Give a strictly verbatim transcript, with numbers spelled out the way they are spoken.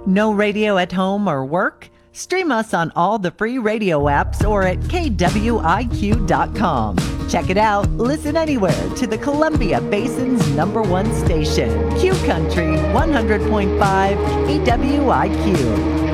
No radio at home or work? Stream us on all the free radio apps or at K W I Q dot com. Check it out. Listen anywhere to the Columbia Basin's number one station, Q Country one hundred point five K W I Q.